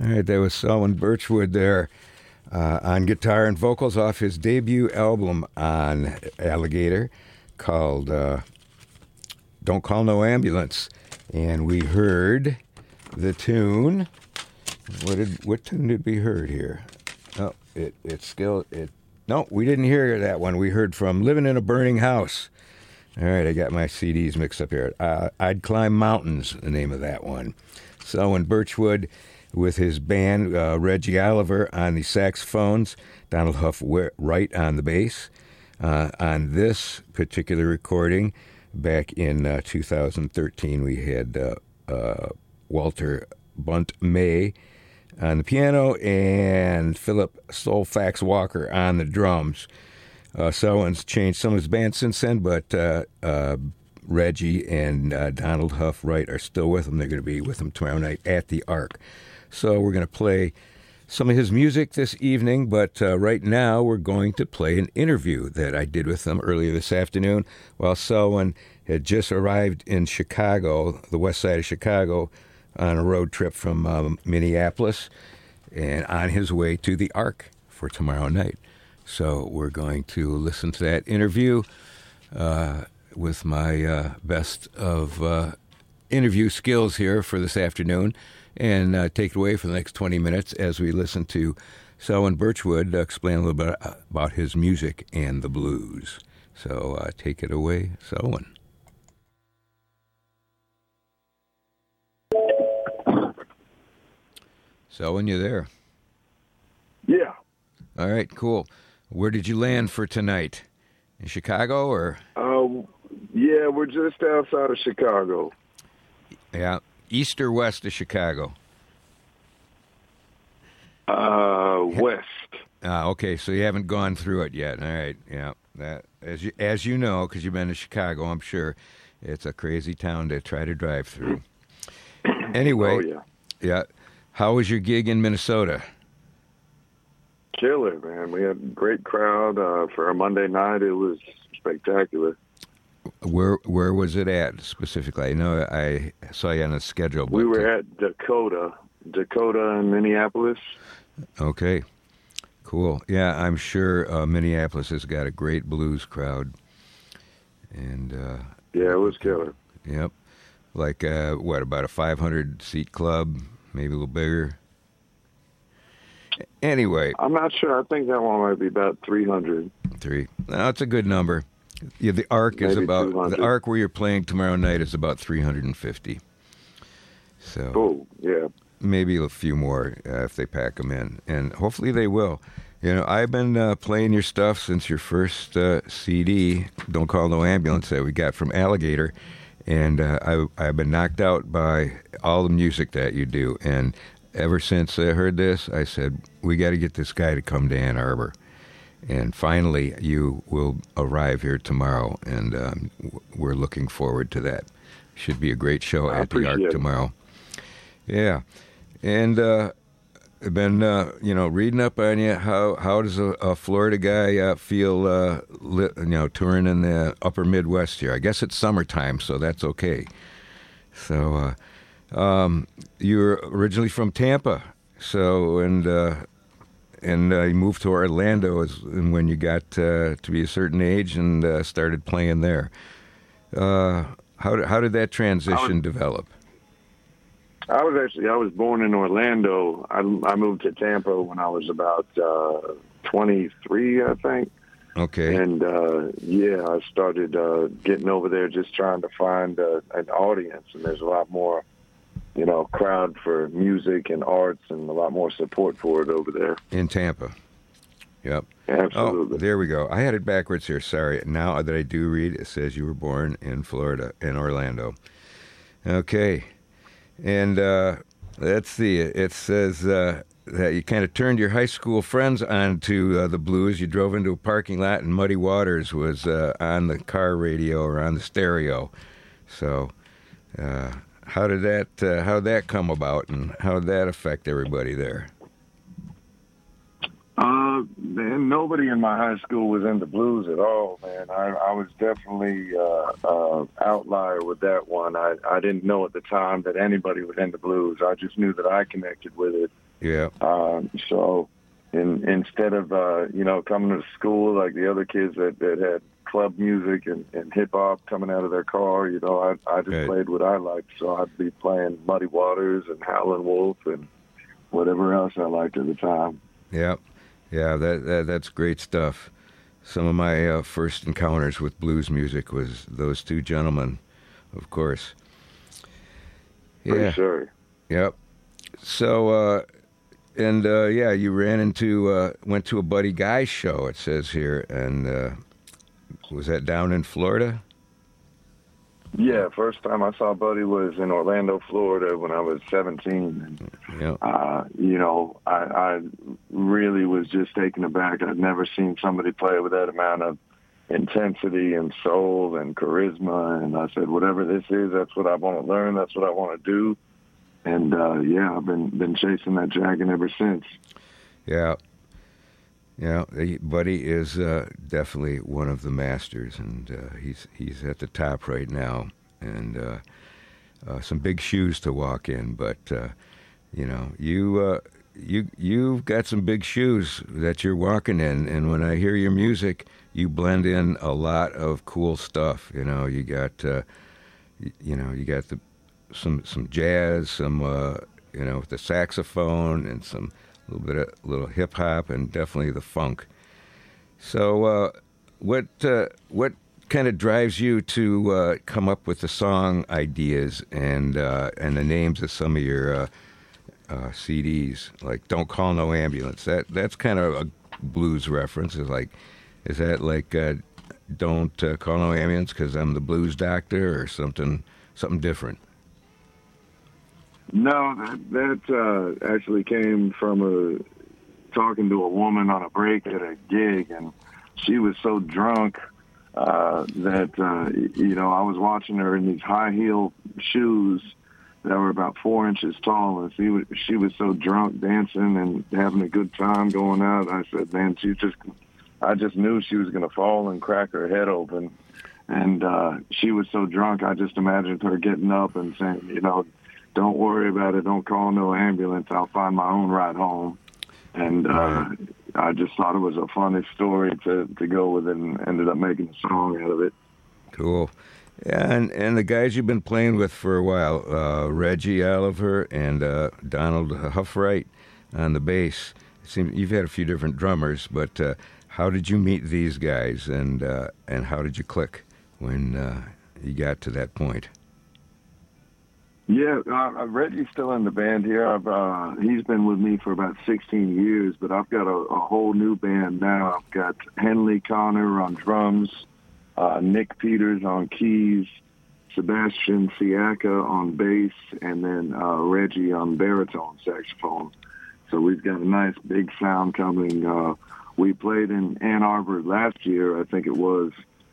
All right, that was Selwyn Birchwood there on guitar and vocals off his debut album on Alligator called Don't Call No Ambulance. And we heard the tune. What tune did we heard here? Oh, no, we didn't hear that one. We heard from Living in a Burning House. All right, I got my CDs mixed up here. I'd Climb Mountains, the name of that one. Selwyn Birchwood with his band, Reggie Oliver on the saxophones, Donald Huff Wright on the bass. On this particular recording, back in 2013, we had Walter Bunt May on the piano and Philip Soulfax Walker on the drums. Selwyn's changed some of his band since then, but Reggie and Donald Huff Wright are still with him. They're going to be with him tomorrow night at the Ark. So we're going to play some of his music this evening, but right now we're going to play an interview that I did with them earlier this afternoon while Selwyn had just arrived in Chicago, the west side of Chicago, on a road trip from Minneapolis and on his way to the Ark for tomorrow night. So we're going to listen to that interview with my best of interview skills here for this afternoon and take it away for the next 20 minutes as we listen to Selwyn Birchwood explain a little bit about his music and the blues. So take it away, Selwyn. Selwyn, you there? Yeah. All right, cool. Where did you land for tonight? In Chicago, or? Yeah, we're just outside of Chicago. Yeah, east or west of Chicago? West. Okay, so you haven't gone through it yet. All right, yeah. That as you know, because you've been to Chicago, I'm sure it's a crazy town to try to drive through. Anyway, yeah. How was your gig in Minnesota? Killer, man. We had a great crowd for a Monday night. It was spectacular. Where was it at specifically? I know I saw you on the schedule. We were at Dakota in Minneapolis. Okay, cool. Yeah, I'm sure Minneapolis has got a great blues crowd. And yeah, it was killer. Yep. Like, about a 500-seat club, maybe a little bigger? Anyway. I'm not sure. I think that one might be about 300. No, it's a good number. Yeah, the Ark is about 200. The Ark where you're playing tomorrow night is about 350. So cool. Yeah, maybe a few more if they pack them in, and hopefully they will. You know, I've been playing your stuff since your first CD, "Don't Call No Ambulance," that we got from Alligator, and I've been knocked out by all the music that you do. And ever since I heard this, I said, we got to get this guy to come to Ann Arbor. And finally, you will arrive here tomorrow, and we're looking forward to that. Should be a great show at the Ark tomorrow. Yeah. And I've been, reading up on you. How does a Florida guy feel, touring in the upper Midwest here? I guess it's summertime, so that's okay. So you're originally from Tampa, so and you moved to Orlando when you got to be a certain age and started playing there. How did that transition develop? I was born in Orlando. I moved to Tampa when I was about 23, I think. Okay. And I started getting over there, just trying to find an audience. And there's a lot more, crowd for music and arts, and a lot more support for it over there in Tampa. Yep. Absolutely. Oh, there we go. I had it backwards here. Sorry. Now that I do read, it says you were born in Florida, in Orlando. Okay. And it says that you kind of turned your high school friends onto the blues. You drove into a parking lot and Muddy Waters was on the car radio or on the stereo. So how did that come about, and how did that affect everybody there? Man, nobody in my high school was into blues at all, man. I was definitely outlier with that one. I didn't know at the time that anybody was into blues. I just knew that I connected with it. Yeah. So instead of, coming to school like the other kids that had club music and hip hop coming out of their car, I just Right. played what I liked. So I'd be playing Muddy Waters and Howlin' Wolf and whatever else I liked at the time. Yeah. Yeah. That's great stuff. Some of my first encounters with blues music was those two gentlemen, of course. For Yeah. sure. Yep. So, you went to a Buddy Guy show, it says here, and was that down in Florida? Yeah, first time I saw Buddy was in Orlando, Florida when I was 17. Yep. I really was just taken aback. I'd never seen somebody play with that amount of intensity and soul and charisma. And I said, whatever this is, that's what I want to learn. That's what I want to do. And I've been chasing that dragon ever since. Yeah. Yeah, Buddy is definitely one of the masters, and he's at the top right now, and some big shoes to walk in. But you've got some big shoes that you're walking in, and when I hear your music, you blend in a lot of cool stuff. You got some jazz, some with the saxophone, and some little hip hop, and definitely the funk. So, what kind of drives you to come up with the song ideas and the names of some of your CDs? Like "Don't Call No Ambulance." That's kind of a blues reference. Is that like "Don't Call No Ambulance" because I'm the blues doctor, or something different? No, that actually came from talking to a woman on a break at a gig, and she was so drunk that I was watching her in these high heel shoes that were about 4 inches tall, and she was so drunk dancing and having a good time going out. I said, man, I just knew she was going to fall and crack her head open, and she was so drunk. I just imagined her getting up and saying, don't worry about it. Don't call no ambulance. I'll find my own ride home. And I just thought it was a funny story to go with it, and ended up making a song out of it. Cool. Yeah, and the guys you've been playing with for a while, Reggie Oliver and Donald Huffwright on the bass. It seems you've had a few different drummers, but how did you meet these guys, and how did you click when you got to that point? Yeah, Reggie's still in the band here. He's been with me for about 16 years, but I've got a whole new band now. I've got Henley Connor on drums, Nick Peters on keys, Sebastian Siaka on bass, and then Reggie on baritone saxophone. So we've got a nice big sound coming. We played in Ann Arbor last year, I think it was,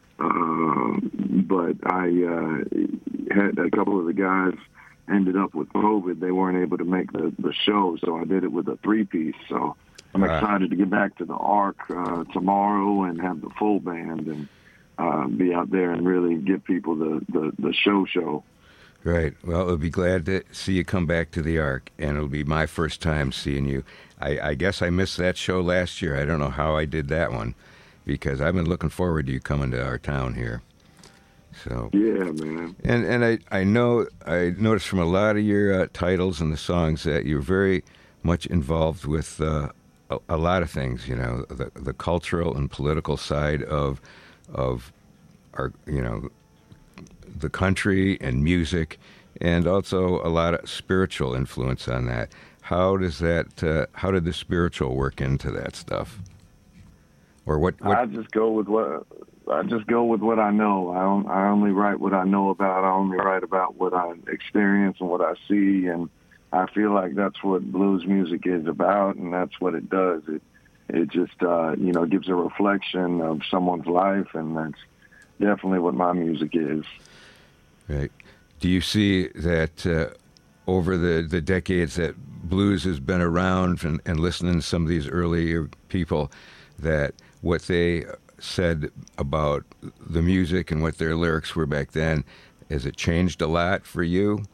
but I had a couple of the guys ended up with COVID. They weren't able to make the show, so I did it with a 3-piece. So I'm excited to get back to the Ark tomorrow and have the full band and be out there and really give people the show. Right. Well, I'll be glad to see you come back to the Ark, and it'll be my first time seeing you. I guess I missed that show last year. I don't know how I did that one, because I've been looking forward to you coming to our town here. So yeah, man. And I noticed from a lot of your titles and the songs that you're very much involved with a lot of things. The cultural and political side of our the country and music, and also a lot of spiritual influence on that. How did the spiritual work into that stuff? Or what? I just go with what I know. I only write what I know about. I only write about what I experience and what I see, and I feel like that's what blues music is about, and that's what it does. It just gives a reflection of someone's life, and that's definitely what my music is. Right. Do you see that over the decades that blues has been around, and listening to some of these earlier people, that what they said about the music and what their lyrics were back then, has it changed a lot for you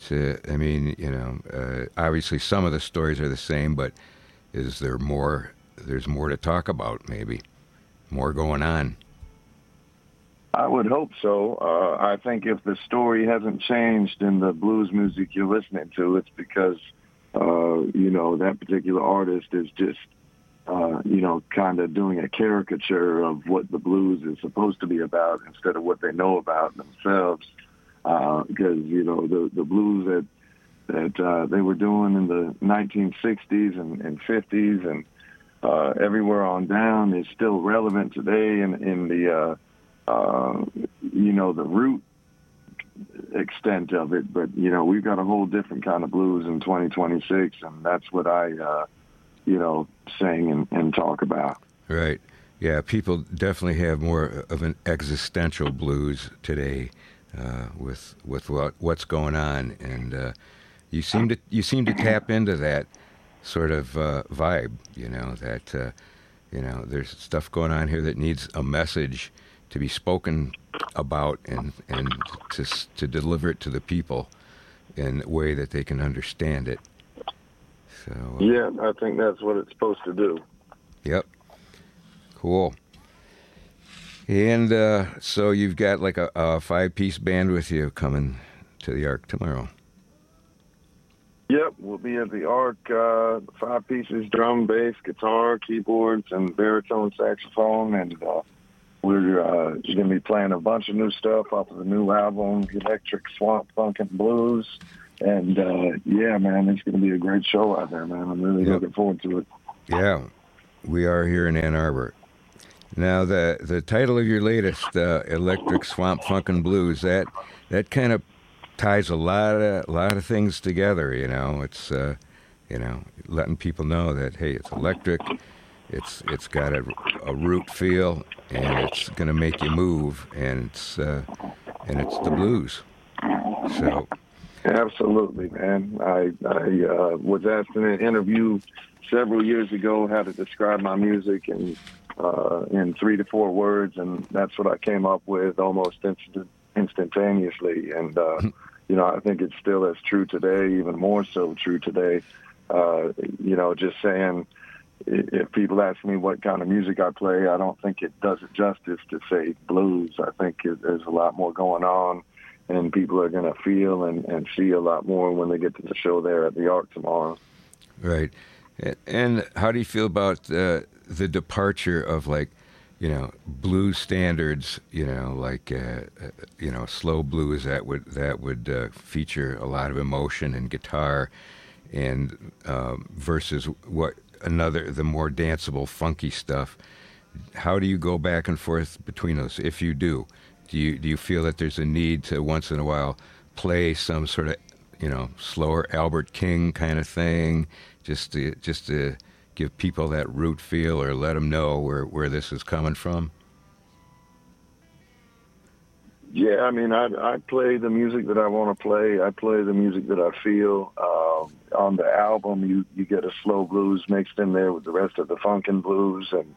I mean, obviously some of the stories are the same, but is there more? There's more to talk about, maybe more going on. I would hope so. I think if the story hasn't changed in the blues music you're listening to, it's because, that particular artist is just, kind of doing a caricature of what the blues is supposed to be about instead of what they know about themselves. Because, the blues that they were doing in the 1960s and 50s and everywhere on down is still relevant today in the the root extent of it. But, we've got a whole different kind of blues in 2026, and that's what I, sing and talk about. Right. Yeah, people definitely have more of an existential blues today with what's going on, and you seem to tap into that sort of vibe. There's stuff going on here that needs a message to be spoken about and to deliver it to the people in a way that they can understand it. So yeah, I think that's what it's supposed to do. Yep. Cool. And so you've got like a 5-piece band with you coming to the Ark tomorrow. Yep, we'll be at the Ark, 5 pieces, drum, bass, guitar, keyboards, and baritone saxophone, and we're going to be playing a bunch of new stuff off of the new album, Electric Swamp Funk and Blues. And, yeah, man, it's going to be a great show out there, man. I'm really looking forward to it. Yeah, we are here in Ann Arbor. Now, the title of your latest, Electric Swamp Funk and Blues, that kind of ties a lot of things together. It's letting people know that, hey, it's electric, it's got a root feel, and it's going to make you move, and it's the blues. So. Absolutely, man. I was asked in an interview several years ago how to describe my music in 3 to 4 words, and that's what I came up with almost instantaneously. And I think it's still as true today, even more so true today. Just saying, if people ask me what kind of music I play, I don't think it does it justice to say blues. I think there's a lot more going on, and people are going to feel and see a lot more when they get to the show there at the Ark tomorrow. Right. And how do you feel about the departure of, blues standards, slow blues that would feature a lot of emotion and guitar, and versus the more danceable, funky stuff? How do you go back and forth between those, if you do? Do you feel that there's a need to once in a while play some sort of, slower Albert King kind of thing, just to give people that root feel, or let them know where this is coming from? Yeah, I mean, I play the music that I want to play. I play the music that I feel. On the album, you get a slow blues mixed in there with the rest of the funk and blues, and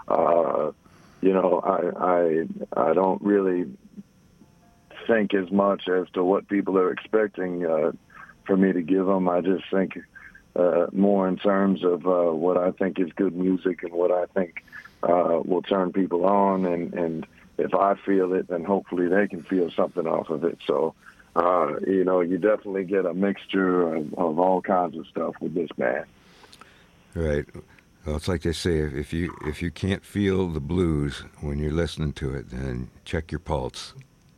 I don't really think as much as to what people are expecting for me to give them. I just think more in terms of what I think is good music and what I think will turn people on. And if I feel it, then hopefully they can feel something off of it. So, you definitely get a mixture of all kinds of stuff with this band. Right. Well, it's like they say, if you can't feel the blues when you're listening to it, then check your pulse.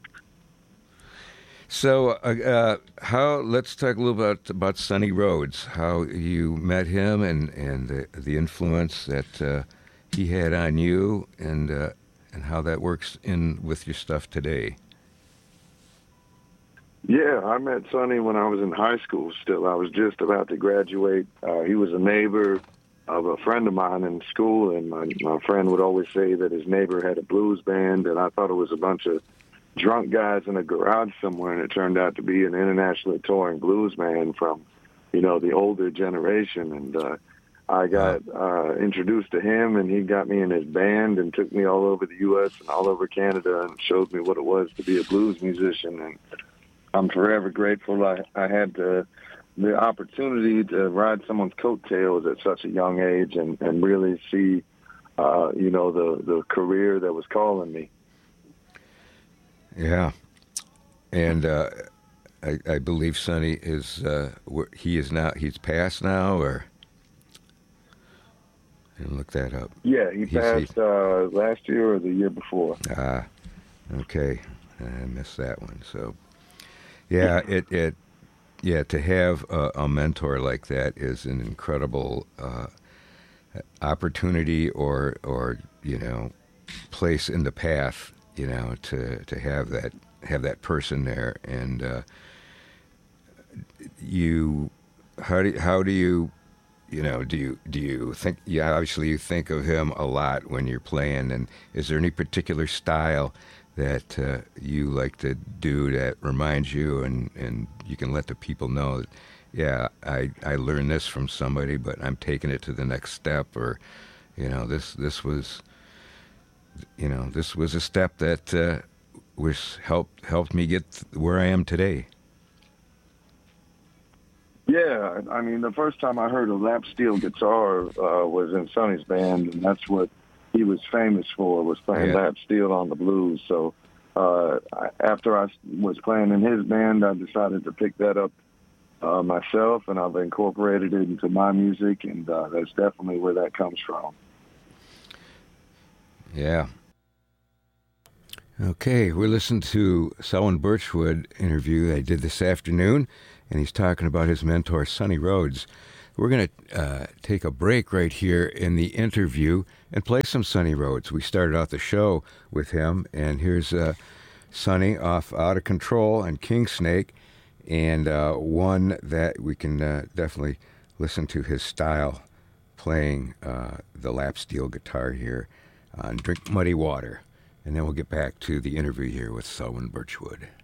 So, let's talk a little bit about Sonny Rhodes, how you met him and the influence that he had on you, and how that works in with your stuff today. Yeah, I met Sonny when I was in high school still. I was just about to graduate. He was a neighbor of a friend of mine in school, and my friend would always say that his neighbor had a blues band, and I thought it was a bunch of drunk guys in a garage somewhere, and it turned out to be an internationally touring blues man from, the older generation. And I got introduced to him, and he got me in his band and took me all over the U.S. and all over Canada and showed me what it was to be a blues musician. And I'm forever grateful I had the opportunity to ride someone's coattails at such a young age and really see, the career that was calling me. Yeah. And I believe Sonny is, he's passed now, or? I didn't look that up. Yeah, he passed last year or the year before. Okay. I missed that one. So, yeah, to have a mentor like that is an incredible opportunity or place in the path, to have that person there. And how do you do you think? Yeah, obviously you think of him a lot when you're playing. And is there any particular style that you like to do that reminds you, and you can let the people know that, yeah, I learned this from somebody, but I'm taking it to the next step, or this was a step that helped me get where I am today. Yeah, I mean, the first time I heard a lap steel guitar was in Sonny's band, and that's what he was famous for, was playing lap steel on the blues. So after I was playing in his band, I decided to pick that up myself, and I've incorporated it into my music, and that's definitely where that comes from. Yeah. Okay, we're listening to Selwyn Birchwood interview I did this afternoon, and he's talking about his mentor, Sonny Rhodes. We're going to take a break right here in the interview and play some Sonny Rhodes. We started out the show with him, and here's Sonny off Out of Control and King Snake, and one that we can definitely listen to his style playing the lap steel guitar here on Drink Muddy Water. And then we'll get back to the interview here with Selwyn Birchwood.